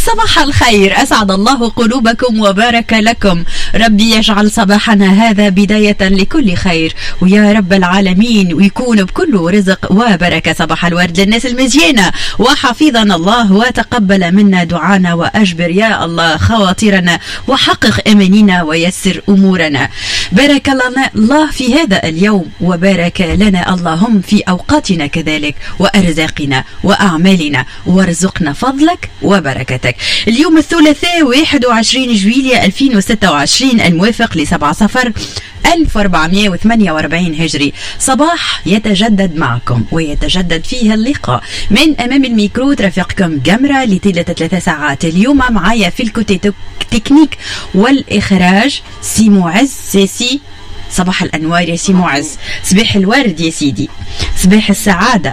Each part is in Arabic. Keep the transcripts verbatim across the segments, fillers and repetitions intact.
صباح الخير، أسعد الله قلوبكم وبارك لكم. ربي يجعل صباحنا هذا بداية لكل خير ويا رب العالمين، ويكون بكل رزق وبركة. صباح الورد للناس المزيانة، وحفظنا الله وتقبل منا دعانا، وأجبر يا الله خواطرنا، وحقق أمانينا ويسر أمورنا. بارك لنا الله في هذا اليوم، وبارك لنا اللهم في أوقاتنا كذلك، وأرزاقنا وأعمالنا، وارزقنا فضلك وبركتك. اليوم الثلاثاء واحد وعشرين جويلية ألفين وستة وعشرين الموافق لسبعة صفر ألف وأربعمائة وثمانية وأربعين هجري. صباح يتجدد معكم ويتجدد فيه اللقاء. من أمام الميكرو ترافقكم جمرة لطيلة ثلاثة ساعات. اليوم معايا في الكوتي تكنيك والإخراج سي معز سيسي. صباح الأنوار يا سي معز، صباح الورد يا سيدي، صباح السعادة،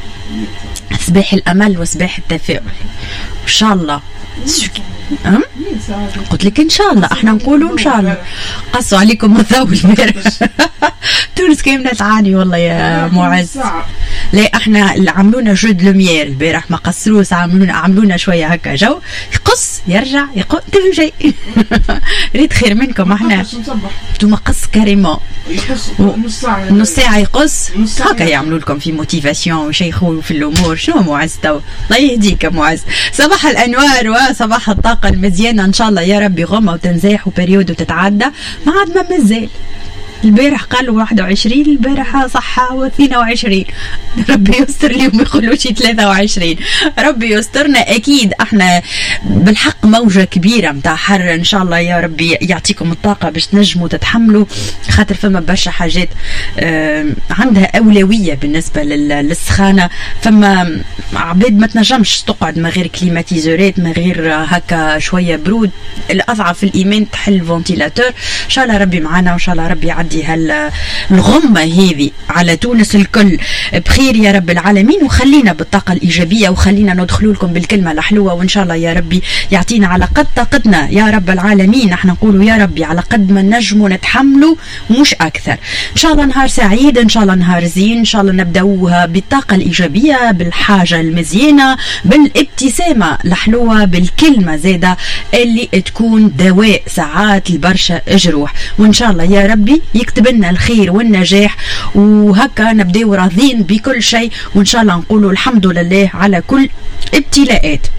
صباح الأمل، وصباح التفاؤل إن شاء الله. أم؟ قلت لك إن شاء الله، احنا نقولوا إن شاء الله. قصوا عليكم الضوء البارح. تونس كاملة تعاني والله يا معز. لا احنا اللي عملونا جود لوميير البارح، ما قصروش، عملونا عملونا شويه هكا جو، يقص يرجع يقص تفهم شيء. ريت خير منكم. احنا انتم قص كاريمون نص ساعه نص ساعه يقص هكا، يعملوا لكم في موتيفاسيون ويشيخوا في الامور. شنو معز تو؟ الله يهديك يا معز. صباح الانوار وصباح الطاقه المزيانه ان شاء الله يا ربي. غمه وتنزاح وبريود وتتعدى، ما عاد ما مازال. البارح قالوا واحد وعشرين، البارح صحة واثنين وعشرين. ربي يستر اليوم يقولوا شي ثلاثة وعشرين. ربي يسترنا. أكيد احنا بالحق موجة كبيرة متاع حر إن شاء الله يا ربي يعطيكم الطاقة باش تنجموا تتحملوا، خاطر فما برشا حاجات اه عندها أولوية بالنسبة للسخانة. فما عباد ما تنجمش تقعد من غير كليماتيزورات، من غير هكا شوية برود. الأضعف الإيمان تحل فونتيلاتور. إن شاء الله ربي معنا، وإن شاء الله ربي يعدي هالغمة هذه على تونس الكل بخير يا رب العالمين. وخلينا بالطاقة الإيجابية، وخلينا ندخلوا لكم بالكلمة الحلوة، وإن شاء الله يا ربي يعطينا على قد طاقتنا يا رب العالمين. احنا نقولوا يا ربي على قد ما نجموا نتحملوا مش أكثر. إن شاء الله نهار سعيد، إن شاء الله نهار زين، إن شاء الله نبدأوها بالطاقة الإيجابية، بالحاجة المزيانة، بالابتسامة الحلوة، بالكلمة زادة اللي تكون دواء ساعات البرشا جروح. وإن شاء الله يا ربي يكتب لنا الخير والنجاح، وهكا نبداو راضين بكل شيء، وإن شاء الله نقولوا الحمد لله على كل ابتلاءات.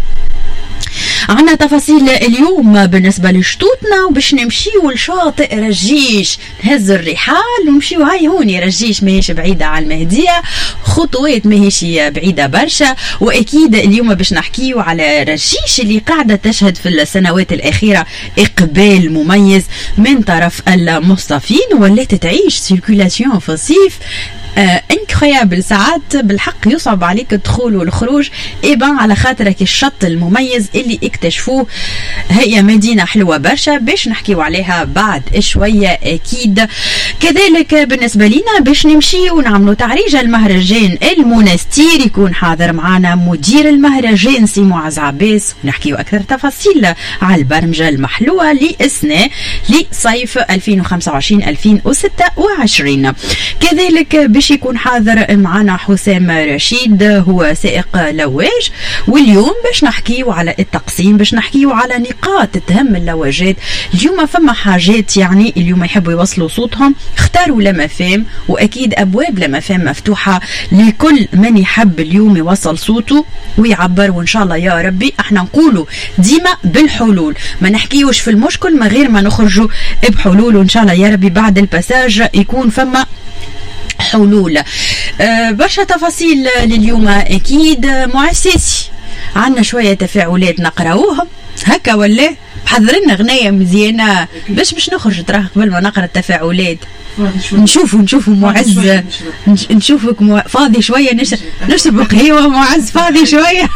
عنا تفاصيل اليوم بالنسبة لشطوطنا، وباش نمشيو لشاطئ رجيش، نهز الرحال ونمشيو. هاي هوني رجيش ماهيش بعيدة على المهدية، خطوات ماهيش بعيدة برشا. وأكيد اليوم باش نحكيو على رجيش اللي قاعدة تشهد في السنوات الأخيرة إقبال مميز من طرف المصطفين، ولات تعيش سيركولاسيون في الصيف آه انكريابل. ساعات بالحق يصعب عليك الدخول والخروج، إيبان على خاطرك الشط المميز اللي اكتشفوه. هي مدينة حلوة برشا باش نحكيو عليها بعد شوية أكيد. كذلك بالنسبة لنا باش نمشي ونعملوا تعريجة المهرجان المونستير، يكون حاضر معنا مدير المهرجان سي معز عباس، ونحكيو أكثر تفاصيل على البرمجة المحلوة لإسنا لصيف ألفين وخمسة وعشرين ألفين وستة وعشرين. كذلك باش يكون حاضر معنا حسام رشيد، هو سائق لواج. واليوم باش نحكيو على التقسيم، باش نحكيو على نقاط تهم اللواجات. اليوم فما حاجات يعني اليوم يحبوا يوصلوا صوتهم، اختاروا لمفام، واكيد ابواب لمفام مفتوحه لكل من يحب اليوم يوصل صوته ويعبر. وان شاء الله يا ربي احنا نقولوا ديما بالحلول، ما نحكيوش في المشكل من غير ما نخرجوا بحلول. وان شاء الله يا ربي بعد الباساج يكون فما حلول. أه برشا تفاصيل لليوم اكيد. مؤسسي عندنا شويه تفاعلات نقراوهم هكا، ولا حضرنا غنية مزيانه باش باش نخرج تراه قبل ما نقرا التفاعلات. نشوفوا نشوفوا معز، نشوفك مو... فاضي شويه، نشرب نشرب قهوه. معز فاضي شويه.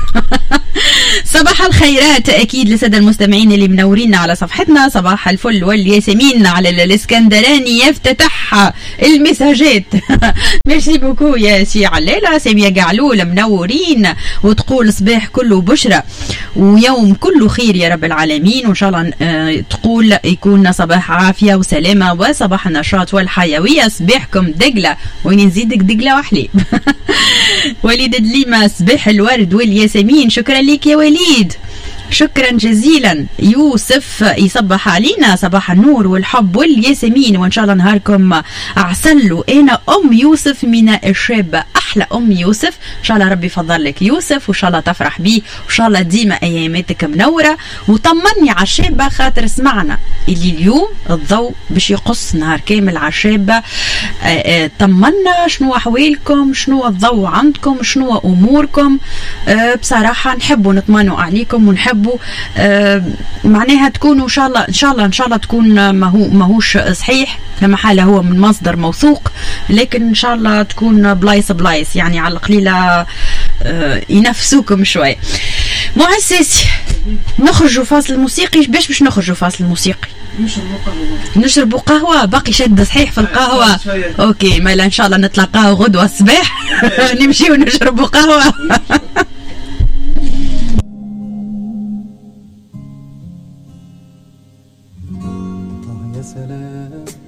صباح الخيرات اكيد للساده المستمعين اللي منورينا على صفحتنا. صباح الفل والياسمين على الاسكندراني يفتتح المساجات. ميرسي بوكو يا سي علالة. ساميه قعلول منورين، وتقول صباح كله بشرى ويوم كله خير يا رب العالمين. وان شاء الله اه تقول يكون صباح عافيه وسلامه وصباح النشاط والحيويه. صباحكم دقله، وين نزيدك دقله وحليب. وليد دليمه صباح الورد والياسمين. شكرا لك يا وليد. شكرا جزيلا. يوسف يصبح علينا صباح النور والحب والياسمين، وان شاء الله نهاركم عسل. وانا ام يوسف من الشابه، احلى ام يوسف، ان شاء الله ربي يفضل لك يوسف وان شاء الله تفرح بيه وان شاء الله ديما اياماتك منوره. وطمني على الشابه خاطر سمعنا اللي اليوم الضوء باش يقص نهار كامل على الشابه. طمنا شنو احوالكم، شنو الضوء عندكم، شنو اموركم. أه بصراحه نحبوا نطمنوا عليكم ونحبوا أه معناها تكونوا ان شاء الله ان شاء الله ان شاء الله تكون ما هو ماهوش صحيح لما حاله هو من مصدر موثوق، لكن ان شاء الله تكون بلايص بلايص يعني على القليله أه ينفسوكم شويه. مؤسسي نخرجوا فاصل موسيقي. باش باش نخرجوا فاصل موسيقي؟ نشربوا قهوه. نشربوا قهوه، باقي شد صحيح في القهوه. اوكي ما ان شاء الله نتلاقاو غدوه الصباح نمشيو نشربوا قهوه. يا سلام